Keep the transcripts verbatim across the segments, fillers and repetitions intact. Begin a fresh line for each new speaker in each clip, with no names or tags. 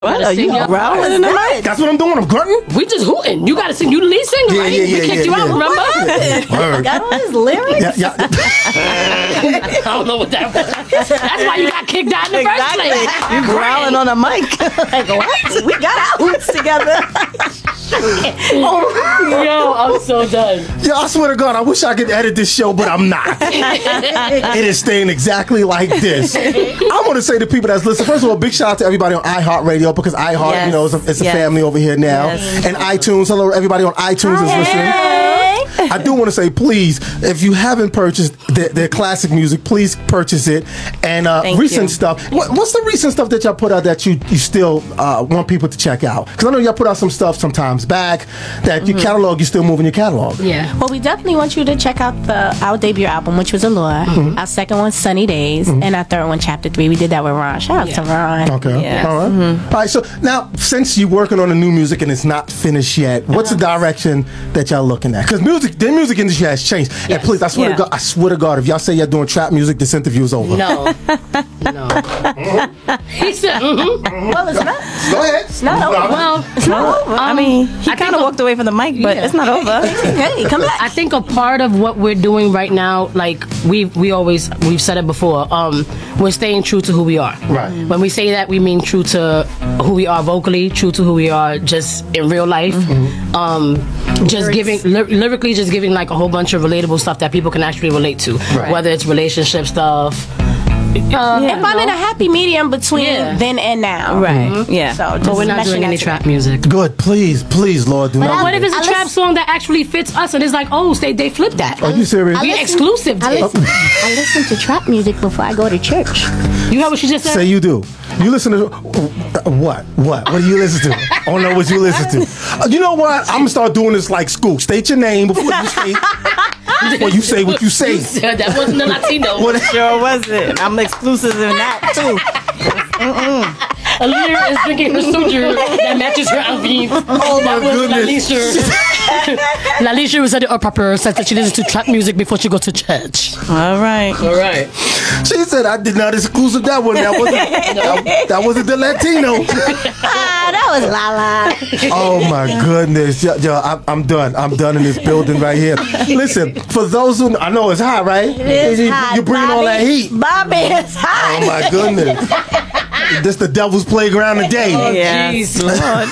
What are you growling in the mic?
That's what I'm doing. I'm grunting.
We just hooting. You gotta sing. You the lead singer,
Yeah,
right?
yeah, yeah,
we kicked
yeah,
you
yeah.
out, remember?
Word.
Got all his lyrics?
Yeah, yeah.
I don't know what that was. That's why you got kicked out in the
Exactly.
first place.
You growling on the mic. Like, what? We got our hoots together.
Yo, I'm so done.
Yeah, I swear to God, I wish I could edit this show, but I'm not. It is staying exactly like this. I want to say to people that's listening, first of all, big shout out to everybody on iHeartRadio, because iHeart,
Yes.
you know, is a, it's a
Yes.
family over here now.
Yes.
And iTunes, hello, everybody on iTunes is listening. I do want to say, please, if you haven't purchased their, their classic music, please purchase it. And uh,
Thank
recent
you.
stuff. What, what's the recent stuff that y'all put out that you, you still uh, want people to check out? Because I know y'all put out some stuff sometimes back that your catalog, you're still moving your catalog.
Yeah.
Well, we definitely want you to check out the our debut album, which was Allure.
Mm-hmm.
Our second one, Sunny Days, and our third one, Chapter Three. We did that with Ron. Shout out to Ron.
Okay.
Yes.
All right. All right. So now, since you're working on the new music and it's not finished yet, what's the direction that y'all looking at? Because music, the music industry has changed. And please, I swear
Yeah.
to God, I swear to God, if y'all say y'all doing trap music, this interview is over.
No. No. He said, mm-hmm.
Well, it's not.
Go ahead.
It's not over.
Well,
It's not over.
I mean, he
I think
kind of
I'm-
walked away from the mic, but
Yeah.
it's not over.
Hey, come back.
I think a part of what we're doing right now, like we we always we've said it before, um, we're staying true to who we are.
Right.
When we say that, we mean true to who we are vocally, true to who we are just in real life. Um, just giving ly- lyrically, just giving like a whole bunch of relatable stuff that people can actually relate to,
Right.
whether it's relationship stuff. Uh,
And finding a happy medium between
Yeah.
then and now.
Right. Yeah.
So,
but we're not
just
doing
meshing
any
that
trap music.
Good. Please, please, Lord, do
But
not.
I-
What if it's a
I
trap
listen-
song that actually fits us and it's like, oh, they they flipped that?
Are you serious?
I
We
listen-
exclusive.
I
did.
listen, I listen to trap music before I go to church.
You heard what she just said?
Say you do. You listen to uh, what? What? What do you listen to? I don't know what you listen to. Uh, you know what? I'm gonna start doing this like school. State your name before you say. Before you say what you say.
That wasn't the Latino.
What?
Sure wasn't. I'm exclusive in that, too.
Aaliyah is drinking her soju that matches her outfit.
Oh my goodness.
Lalisha. Lalisha was at the upper purpose said that she listens to trap music before she goes to church.
All right.
All right.
She said I did not exclusive that one. That wasn't. that, that wasn't the Latino.
Ah, that was Lala.
Oh my goodness, yo, yo I'm, I'm done. I'm done in this building right here. Listen, for those who I know it's hot, right?
It is
you,
hot.
you bring all that
Bobby.
heat.
Bobby is hot.
Oh my goodness. This the devil's playground today.
Yeah.
Jeez.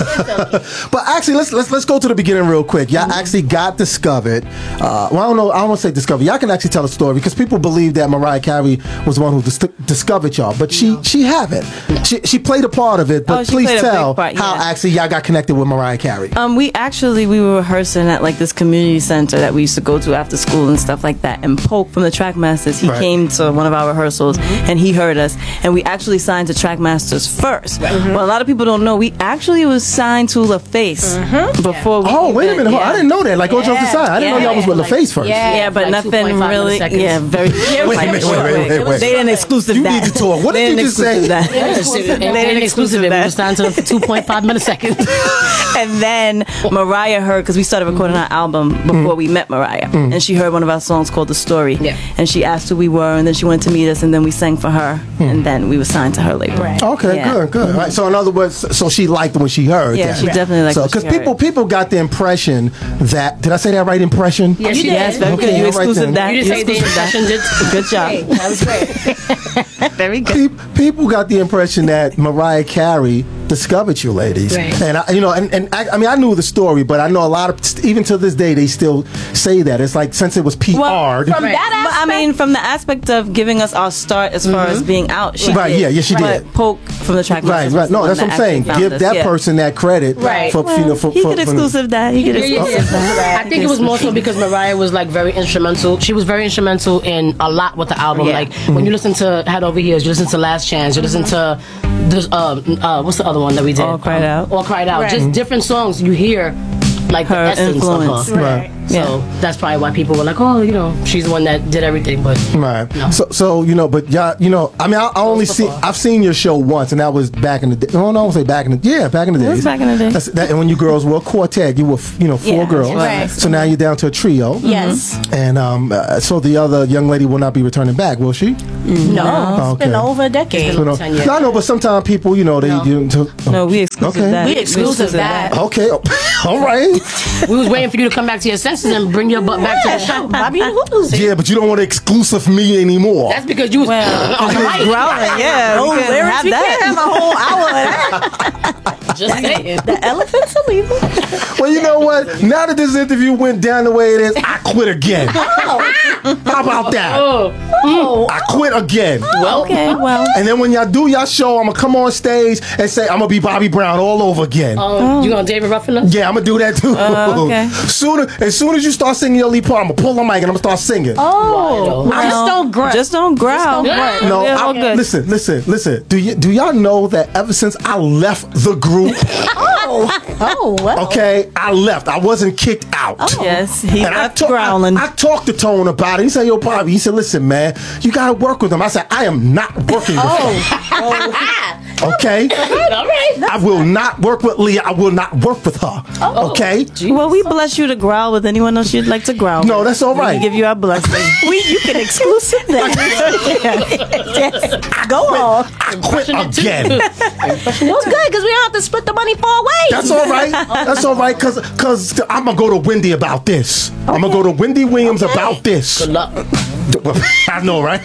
But actually, let's let's let's go to the beginning real quick. Y'all actually got discovered. Uh, well, I don't know. I don't want to say discovered. Y'all can actually tell a story because people believe that Mariah Carey was the one who dis- discovered y'all, but she she haven't. She she played a part of it. But
Oh, she
please
played a
tell
big part,
how
yeah.
actually y'all got connected with Mariah Carey.
Um, we actually we were rehearsing at like this community center that we used to go to after school and stuff like that. And Polk from the Trackmasters, he
Right.
came to one of our rehearsals and he heard us. And we actually signed to Trackmasters first. Well, a lot of people don't know we actually was signed to LaFace before. We
Oh, wait a
even-
minute.
yeah.
I didn't know that. Like, go jump aside. I didn't know
Yeah.
y'all was with LaFace first.
Yeah.
Yeah, but
Like two
nothing
point five
really.
milliseconds.
Yeah, very.
Wait, wait, wait, wait, wait, wait.
They didn't exclusive
You
that.
need to talk. What
They
did you
didn't
just say?
exclusive that.
It
They
ain't
didn't
exclusive. It
that.
was signed to them for two point five milliseconds.
And then Mariah heard, because we started recording our album before we met Mariah, and she heard one of our songs called The Story,
Yeah.
and she asked who we were, and then she went to meet us, and then we sang for her, and then we were signed to her label.
Right.
Okay,
Yeah.
good, good. All right, so in other words, so she liked it when she heard
Yeah,
that.
she definitely liked
So,
what she
because people
heard.
people got the impression that did I say that right? Impression.
Yes,
You
you
did.
did.
Yes, very
Okay,
good. You
all right
exclusive
then.
that.
You didn't say the
exclusive that.
impression did.
Good job.
Hey, that was great.
Very good.
Pe- People got the impression that Mariah Carey discovered you, ladies,
Right.
and I, you know, and, and I, I mean, I knew the story, but I know a lot of, even to this day, they still say that. It's like since it was P R'd.
from
Right.
that aspect, but I mean, from the aspect of giving us our start as far as being out, she
Right,
did.
yeah, yeah, she
But
did.
Polk from the track.
Right, right. No, that's what I'm saying. Give that person that credit
Right.
for, you know, for,
He
for,
could
for-
exclusive that. He could
Yeah, yeah,
exclusive
yeah.
that.
I think it was more so because Mariah was like very instrumental. She was very instrumental in a lot with the album.
Yeah.
Like when you listen to Head Over Heels, you listen to Last Chance, you listen to this, uh, uh, what's the other one that we did?
All Cried
Um,
Out.
All Cried Out.
Right.
Just different songs. You hear like
Her
the essence
influence.
of her.
Right.
So that's probably why people were like, oh, you know, she's the one that did everything. But
Right.
No.
So, so you know, but y'all, you know, I mean, I, I only see, I've seen your show once, and that was back in the day. No, no, I won't say back in the, yeah, back in the days.
It was back in the day.
That's, that, and when you girls were a quartet, you were, f- you know, four
Yeah,
girls.
right.
So now you're down to a trio.
Yes.
And um, uh, so the other young lady will not be returning back, will she?
No. It's been
Okay.
over a decade.
So no,
ten years.
no, I know, but sometimes people, you know, they.
No.
You, to,
No, we exclusive
Okay.
that.
We exclusive that.
Okay. All right.
we was waiting for you to come back to your senses and bring your butt back to the show.
Bobby and Hulu.
Yeah, but you don't want to exclusive me anymore.
That's because you was
Well,
on the mic.
growling, yeah.
No
we couldn't
lyrics.
have
We
that.
can't have a whole hour of that.
Just saying.
The elephants are leaving.
Well, you know what? Now that this interview went down the way it is, I quit again. How about that?
Oh,
I quit again.
well,
Okay, well.
And then when y'all do y'all show, I'm gonna come on stage and say I'm gonna be Bobby Brown all over again.
um, you gonna David Ruffin us?
Yeah, I'm gonna do that too.
Uh, okay.
Sooner, as soon as you start singing your lead part, I'm gonna pull the mic and I'm gonna start singing.
Oh.
Why,
Just don't grunt.
Just don't growl.
Just
No,
We're all
I-
good.
listen, listen, listen. Do you do y'all know that ever since I left the group,
Oh, well.
okay, I left. I wasn't kicked out.
Yes, he
And I,
left
ta-
growling.
I, I talked to Tone about it. He said, "Yo, Bobby," he said, "Listen, man, you gotta work with him." I said, "I am not working with him." Okay,
All right.
I will not work with Leah. I will not work with her. Okay.
Well, we bless you to growl with anyone else you'd like to growl.
No,
with.
that's all right.
We give you our blessing.
We, you can exclusive that. Yes. Go on.
I quit
Impression it too.
again.
Well, good, because we don't have to split the money four ways.
That's all right. That's all right. Cause, cause I'm gonna go to Wendy about this. I'm gonna go to Wendy Williams about this.
Good luck.
I know, right?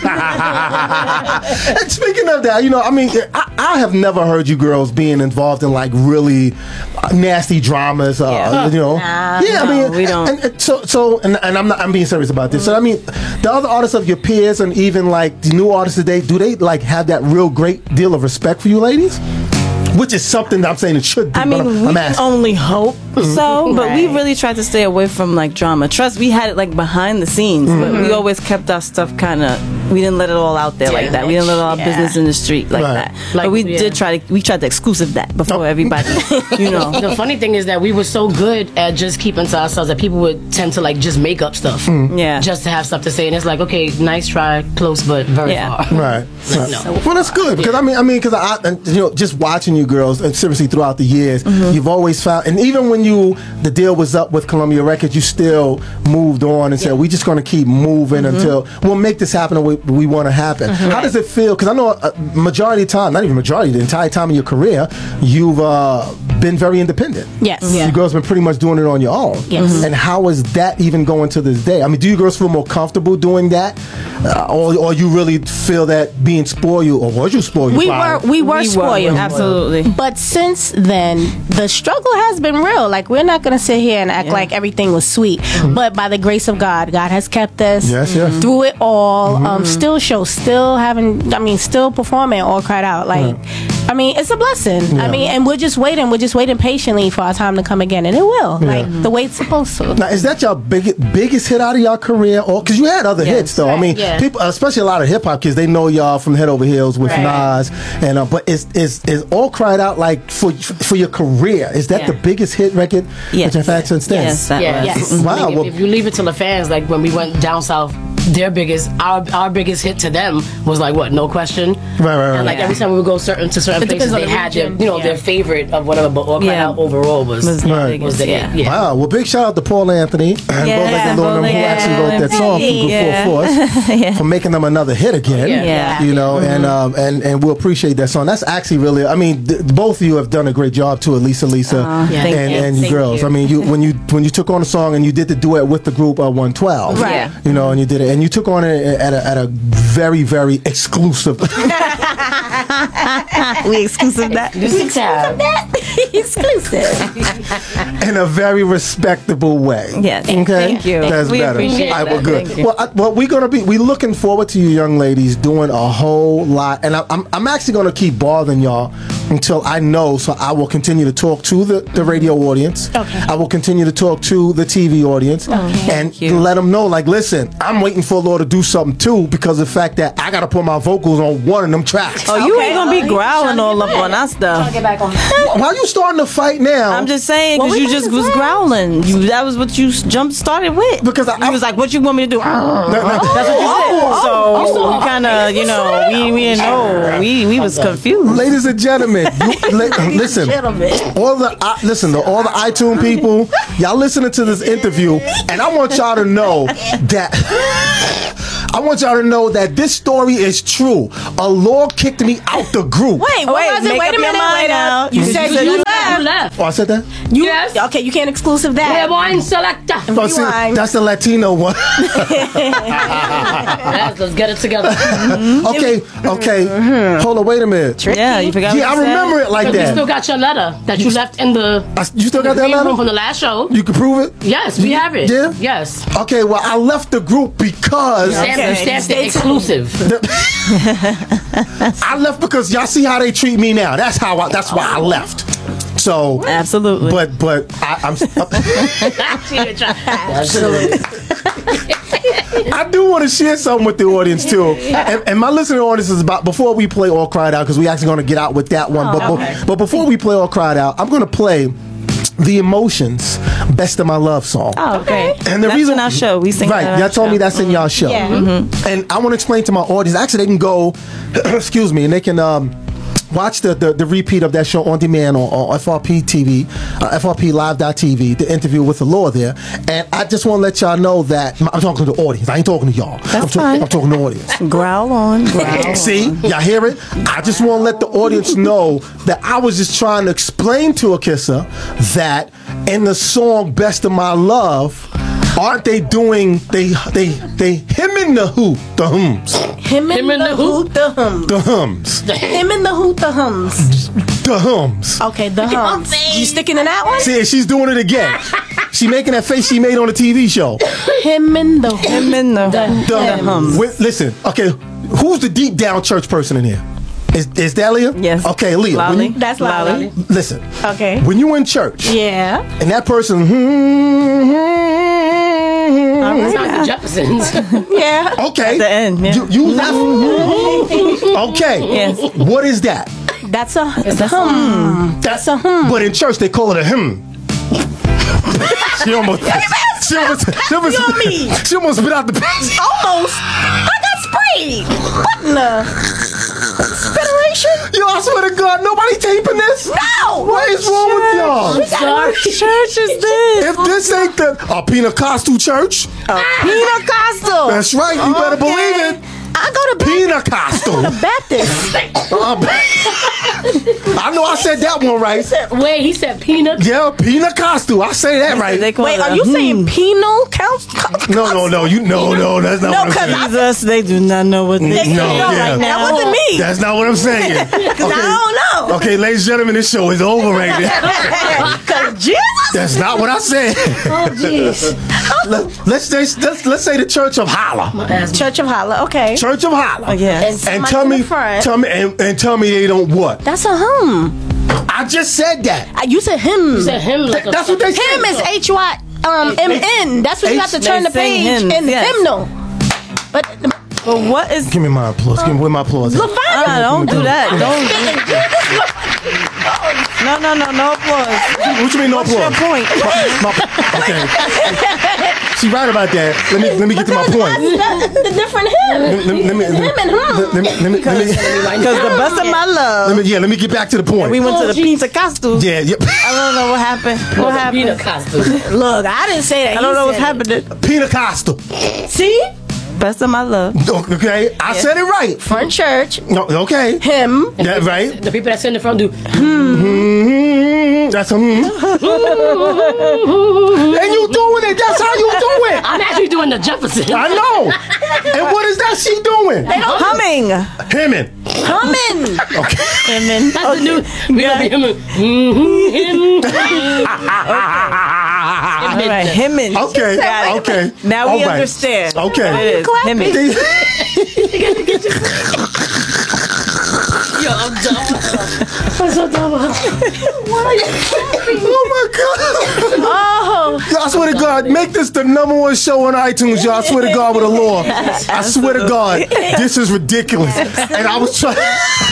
And speaking of that, you know, I mean, I, I have never heard you girls being involved in like really uh, nasty dramas. Uh,
Yeah.
You know,
Nah,
yeah. I mean,
no, we don't.
And, and so, so, and, and I'm not. I'm being serious about this. So, I mean, the other artists of your peers, and even like the new artists today, do they like have that real great deal of respect for you, ladies? Which is something that I'm saying it should be.
I
but
mean,
I'm,
we
I'm
can
asking.
only hope so, but we
Right.
really tried to stay away from like drama. Trust, we had it like behind the scenes, but we always kept our stuff kind of. We didn't let it all out there like that. We didn't let all our
Yeah.
business in the street like
Right.
that.
Like,
but we
yeah.
did try to. We tried to exclusive that before
Oh.
everybody. You know.
The funny thing is that we were so good at just keeping to ourselves that people would tend to like just make up stuff,
Yeah.
just to have stuff to say, and it's like, okay, nice try, close but very
Yeah.
far.
Right. right.
no.
Well, that's good because I mean, I mean, because I, and, you know, just watching you girls, and seriously throughout the years,
Mm-hmm.
you've always found, and even when you the deal was up with Columbia Records, you still moved on and said, "We're just going to keep moving
Mm-hmm.
until we'll make this happen the way we want to happen." How does it feel? Because I know a majority of the time, not even majority, the entire time of your career, you've uh, been very independent.
Yes.
You girls been pretty much doing it on your own.
Yes.
And how is that even going to this day? I mean, do you girls feel more comfortable doing that, uh, or, or you really feel that being spoiled, or was you spoiled?
We were we were
We
spoiled.
absolutely.
But since then, the struggle has been real. Like, we're not going to sit here and act
Yeah.
like everything was sweet. But by the grace of God, God has kept us
Yes, yes.
through it all. Um, still show, still having, I mean, still performing All Cried Out. Like, I mean, it's a blessing. I mean, and we're just waiting. We're just waiting patiently for our time to come again. And it will. Like, the wait's supposed to.
Now, is that your big, biggest hit out of your career? Or because you had other
Yes.
hits, though. I mean,
yeah.
people, especially a lot of hip hop kids, they know y'all from Head Over Heels with
Right.
Nas, and uh, but is is is All Cried Out like for for your career? Is that
Yeah.
the biggest hit record
Yes.
that you've had since then?
Yes, that
Yeah,
was.
Yes.
I
Wow,
mean,
well-
if, if you leave it to the fans, like when we went down south, their biggest, our our biggest hit to them was like what, No Question.
Right, right, right.
And like
Yeah.
every time we would go certain to certain
It depends
places,
on
they
the
had their,
region.
you know,
Yeah.
their favorite of whatever. But All Cried
Yeah.
Out overall was
Was the
Right.
biggest,
was the
yeah.
yeah.
Wow. Well, big shout out to Paul Anthony and
Yeah,
Bo Legged Lord, who
Bo-Legged
actually wrote that song for Good
Yeah.
Full Force for making them another hit again.
Yeah.
Yeah.
You know, and um, and and we appreciate that song. That's actually really. I mean, th- both of you have done a great job too, Lisa, Lisa,
Aw,
Yeah.
thank
and,
you.
and you
Thank
girls.
you.
I mean, you when you when you took on a song and you did the duet with the group uh, one twelve,
Right. Yeah.
You know, and you did it, and you took on it at a, at a very very exclusive.
We exclusive that.
This is time.
Exclusive.
in a very respectable way.
Yes.
Okay.
Thank you.
That's
We
better.
appreciate
All right, well,
that.
good.
Thank you.
Well, I, well, we're gonna be we looking forward to you young ladies doing a whole lot, and I, I'm I'm actually gonna keep bothering y'all until I know. So I will continue to talk to the, the radio audience.
Okay.
I will continue to talk to the T V audience, and
you.
let them know, like, listen, I'm waiting for Lord to do something too, because of the fact that I got to put my vocals on one of them tracks.
Oh, you
Okay.
ain't gonna be
Oh,
growling all up on our stuff.
Get back on.
Why you starting to fight now?
I'm just saying,
Well,
because
we
you just
can
was
say.
growling. You That was what you s- jump started with.
Because I-
you was like, what you want me to do?
No, no.
That's what you said. So we kind of, you know, we, we didn't know. We, we was confused.
Ladies and gentlemen, you, li- listen. All the uh, listen to all the iTunes people. Y'all listening to this interview, and I want y'all to know that I want y'all to know that this story is true. A Lord kicked me out the group.
Wait, what was it?
make
Wait
up
a
your
minute.
mind
Wait
now.
up. You
You
said
said
you
you
left.
You left.
Oh, I said that.
You,
Yes.
Okay, you can't exclusive that.
Wine selector.
Oh, see,
Rewind.
that's the Latino one.
Yes, let's get it together.
Okay, okay. Hold on, wait a minute.
Yeah, you forgot
Yeah, I
what you said?
remember it like
But you still
that.
got your letter that you left in the
I- You still got that
green room
letter?
from the last show.
You can prove it.
Yes, we have it.
Yeah?
Yes.
Okay, well, I left the group because
Stamp,
Okay.
stamp it exclusive.
I left because y'all see how they treat me now. That's how. I, that's why I left. So,
Absolutely.
but but I, I'm.
Absolutely.
I do want to share something with the audience too, and, and my listening audience is about before we play All Cried Out, because we actually going to get out with that one. but, but but before we play All Cried Out, I'm going to play The Emotions, Best of My Love song.
Oh, okay.
And the
That's
reason
in our show. We sing
right.
that in
Y'all
our
told me
show.
that's in y'all show.
Yeah.
Mm-hmm. And I want to explain to my audience. Actually, they can go, excuse me, and they can um, watch the, the the repeat of that show on demand on, on F R P T V, uh, F R P live dot T V, the interview with the Lord there. And I just want to let y'all know that I'm talking to the audience. I ain't talking to y'all. I'm, talk-
fine.
I'm talking to the audience.
Growl on. Growl.
See, y'all hear it? I just want to let the audience know that I was just trying to explain to Akissa that in the song "Best of My Love," aren't they doing they they they hymning the who the hums
Him and
Him and
the
the who?
hoot, the hums.
the hums
Him and the hoot, the hums.
the hums.
Okay, the hums. You sticking in that one?
See, and she's doing it again. She making that face she made on the T V show.
Him and the hoot.
Him and the,
The
hums.
With, listen, okay, who's the deep down church person in here? Is is that Leah?
Yes.
Okay, Leah. when
Lolly.
you-
That's Lolly.
listen.
Okay.
When you in church.
Yeah.
And that person,
It's not the Jeffersons.
Yeah.
okay,
At the end, yeah.
you, you left. Okay,
Yes.
what is that?
That's a, it's a hum.
That's
a hum.
But in church they call it a hymn. she almost, she almost, she almost,
You and me.
she almost spit out the pants.
Almost. I got sprayed. What in the spideration?
Yo, I swear to God, nobody taping this.
No.
What is wrong with y'all?
Sorry.
Church is this?
If this ain't the a Pentecostal church,
Pentecostal.
that's right. You better believe it.
I go to Baptist.
Pentecostal.
The Baptist.
Uh, I know I said that one right.
Wait, he said peanut.
Yeah, Pentecostal. I say that right.
They call
Wait,
it
are
a
you
hmm.
saying penal count?
No, no, no. You no, no. That's not
No,
what I'm
'cause
saying.
I-
Jesus, they do not know what they
No,
say
yeah.
right
That
now.
wasn't me.
That's not what I'm saying.
Because I don't know.
Okay, ladies and gentlemen, this show is over right now.
Because Jesus.
That's not what I said.
Oh, jeez.
Let, let's, say, let's let's say the Church of Holla.
Church of Holla. Okay.
Church of Holla.
Oh, yes.
And
Somebody
tell
in
me,
the front.
tell me, and, and tell me they don't what?
That's a hum.
I just said that.
Uh, You said him.
You said him like a
That's what they said.
Him is H Y um M N. That's what you have to
They
turn the
sing
page
hymns,
in the
yes.
hymnal. But
But what is?
Give me my applause. Give me where my applause.
look,
Uh, don't do that. Don't. No, no, no, no applause.
What you mean no
What's your
applause?
point?
My- okay. She right about that. Let me let me get to my point.
the different him.
Let me, let me, let me,
Him and him.
let me, let me, let me,
Because the best of my
let
love,
me, yeah, let me get back to the point.
we went to
Oh,
the
geez.
Pentecostal.
yeah, yep.
I don't know what happened. What happened?
Peanut costume.
Look, I didn't say that.
I don't
He
know what's
said it.
happening.
Pentecostal.
See?
Best of my love.
Okay, I said it right.
Front church.
No, okay.
Him.
That right.
The people that sit in the front do.
Mm, that's a mm. And you doing it. That's how you do it.
I'm actually doing the Jefferson.
I know. And what is that she doing?
Humming.
Hemming.
Humming.
Okay.
Humming.
That's the new. We gonna be him.
All right, hemming.
Okay.
Got it.
Okay.
Now
All
we
right.
understand.
Okay.
What it is.
Clapping.
Hemming.
You Yo, I'm done. I'm so done. What are you
Oh my God!
Oh,
Y'all, I swear to God, make this the number one show on iTunes, y'all. I swear to God, with the law. I swear to God, this is ridiculous. And I was trying.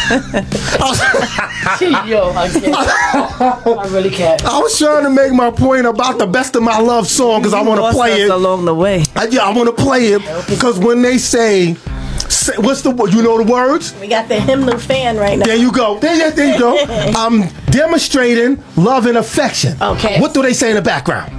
Yo, I can't. I really can't.
I was trying to make my point about the Best of My Love song because I want to
Lost
play
us
it.
along the way.
I, yeah, I want to play it because when they say, say, what's the you know the words?
we got the hymnal fan right now.
There you go. There, yeah, there you go. I'm demonstrating love and affection.
Okay.
What do they say in the background?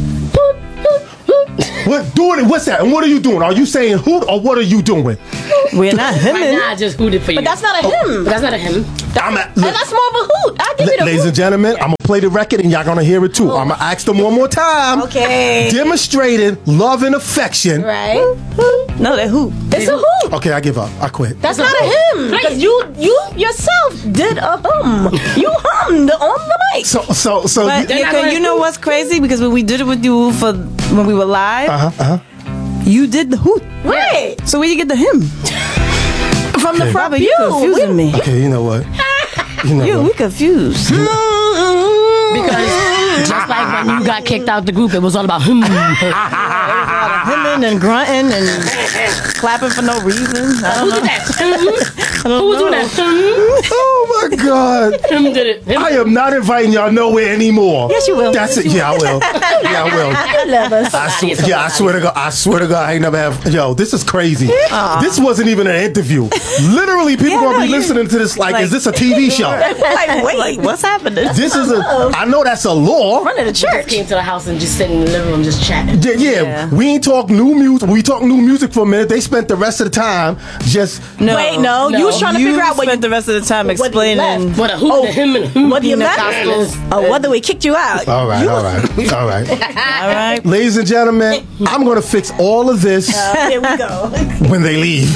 What doing it? What's that? And what are you doing? Are you saying hoot or what are you doing?
We're not
Right
hemming.
now, I just hooted for you.
But that's not a hymn.
But that's not a hymn.
I'm at,
And that's more of a hoot. I'll give you the
ladies
hoot.
and gentlemen, I'm gonna play the record and y'all gonna hear it too. I'm gonna ask them one more time.
Okay.
Demonstrating love and affection.
Right?
No, they're who?
It's a hoot.
Okay, I give up. I quit.
That's not a hymn. Because you you yourself did a hum. You hummed on the mic.
So, so, so.
But
you,
yeah,
not
'cause
gonna-
you know what's crazy? Because when we did it with you for when we were live,
uh huh. Uh huh.
you did the hoot.
Right.
So where you get the hymn?
From the
Okay.
front
Brother,
view.
you confusing me.
Okay, you know what? You know
You, we
what?
confused.
Because just like when you got kicked out the group, it was all about him.
Hemming and grunting and clapping for no reason. I
Who
don't
did
know.
that?
I don't
Who was doing
know.
that?
Oh my God!
Him did it. Him.
I am not inviting y'all nowhere anymore.
Yes, you will.
That's it. Yeah, I will. Yeah, I will.
I love us.
I sw- yeah, I swear to God, I swear to God, I ain't never have. Yo, this is crazy. This wasn't even an interview. Literally, people
Yeah,
gonna
no,
be
you-
listening to this like,
like-
is this a T V show?
Like, wait.
Like, what's happening?
This is a. I know that's a law.
front of the church.
Came to the house and just sitting in the living room just chatting.
Yeah, yeah,
Yeah.
we ain't talk new music. We talk new music for a minute. They spent the rest of the time just.
No.
Wait, no, you was trying to
You
figure out what
spent
you,
the rest of the time
what you
explaining.
What a hoot
Oh,
and him and him.
what you
being the
left.
gospels.
Oh, whether we kicked you out.
All right, all right, all right.
All right.
Ladies and gentlemen, I'm gonna fix all of this
Uh, here we go.
when they leave.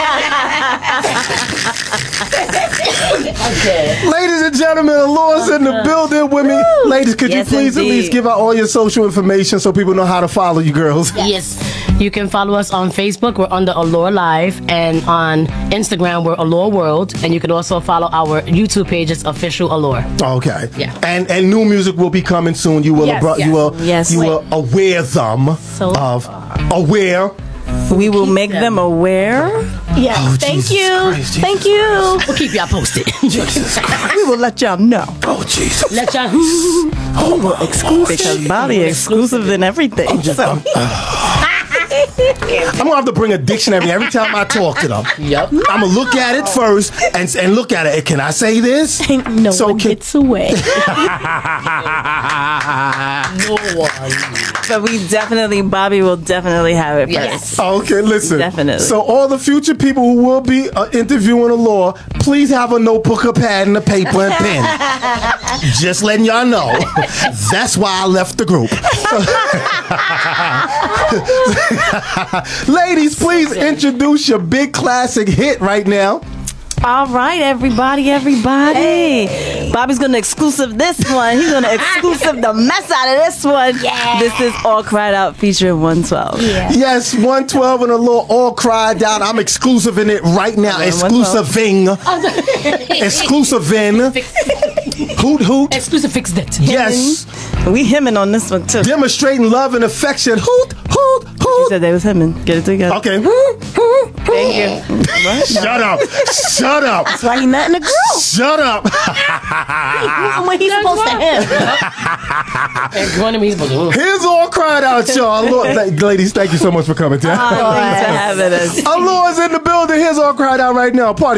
Okay.
Ladies and gentlemen, the Lord's in the building with me. Ladies, could
Yes,
you please at
indeed.
least give out all your social information so people know how to follow you girls?
Yes. You can follow us on Facebook. We're under Allure Live. And on Instagram, we're Allure World. And you can also follow our YouTube page. It's Official Allure.
Okay.
Yeah.
And and new music will be coming soon. You will
Yes,
abro-
yes.
you will
Yes.
you will aware them
So
of aware.
We will make them aware.
Yes,
Oh,
thank
Jesus
you.
Christ, Jesus
Thank you.
We'll keep y'all posted.
We will let y'all know.
Oh Jesus.
Let y'all.
Because Bobby exclusive in everything. So.
I'm gonna have to bring a dictionary every time I talk to them.
Yep.
I'm gonna look at it first and and look at it. Can I say this?
No
So
one
can-
gets away.
No one.
But we definitely, Bobby will definitely have it first.
Yes.
Okay, listen.
Definitely.
So all the future people who will be uh, interviewing a law, please have a notebook, a pad, and a paper and pen. Just letting y'all know. That's why I left the group. Ladies, please introduce your big classic hit right now.
All right, everybody, everybody. Bobby's gonna exclusive this one. He's gonna exclusive the mess out of this one.
Yeah.
This is All Cried Out featuring one twelve.
Yeah.
Yes, one twelve and a little all cried out. I'm exclusive in it right now.
one
Exclusiving. Exclusiving. Hoot hoot.
Exclusive fix that.
Yes.
We hemming on this one too.
Demonstrating love and affection. Hoot hoot
She
hoot.
said they was hemming. Get it together.
Okay.
Thank you.
Shut up. Shut up.
That's why he not in the group.
Shut up.
When he's supposed to him.
And one of me is supposed to.
Here's all cried out, y'all. Lord, th- ladies, thank you so much for coming down.
Thanks for having us.
Our Lord's in the building. Here's all cried out right now. Party.